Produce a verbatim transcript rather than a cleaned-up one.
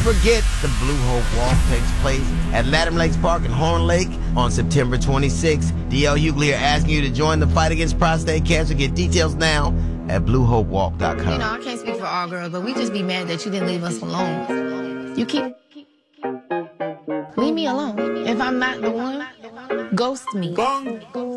forget, the Blue Hope Walk takes place at Latham Lakes Park in Horn Lake on September twenty-sixth. D L Hughley here asking you to join the fight against prostate cancer. Get details now at blue hope walk dot com. You know, I can't speak for all girls, but we just be mad that you didn't leave us alone. You keep... Leave me alone. If I'm not the one, ghost me.